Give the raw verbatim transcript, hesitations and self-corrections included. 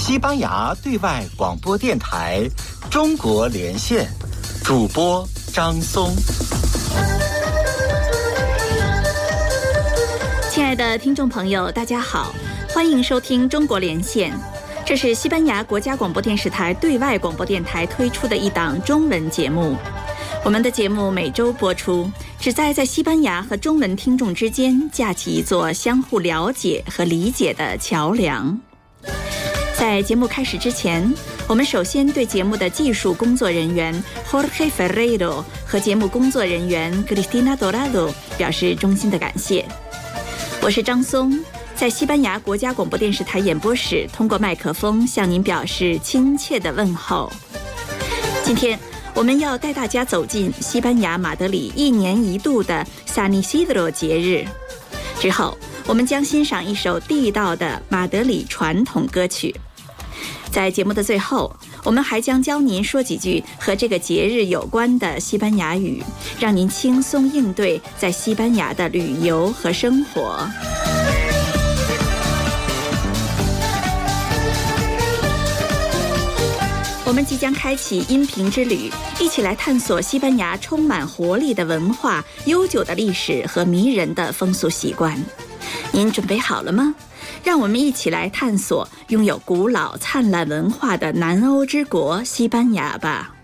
西班牙对外广播电台中国连线，主播张松。 亲爱的听众朋友，大家好，欢迎收听中国连线。这是西班牙国家广播电视台对外广播电台推出的一档中文节目。我们的节目每周播出，旨在在西班牙和中文听众之间架起一座相互了解和理解的桥梁。在节目开始之前，我们首先对节目的技术工作人员 Jorge Ferreiro 和节目工作人员 Cristina Dorado 表示衷心的感谢。我是张松，在西班牙国家广播电视台演播室通过麦克风向您表示亲切的问候。今天我们要带大家走进西班牙马德里一年一度的 San Isidro 节日。之后我们将欣赏一首地道的马德里传统歌曲。在节目的最后，我们还将教您说几句和这个节日有关的西班牙语，让您轻松应对在西班牙的旅游和生活。我们即将开启音频之旅，一起来探索西班牙充满活力的文化、悠久的历史和迷人的风俗习惯。您准备好了吗？让我们一起来探索拥有古老灿烂文化的南欧之国西班牙吧。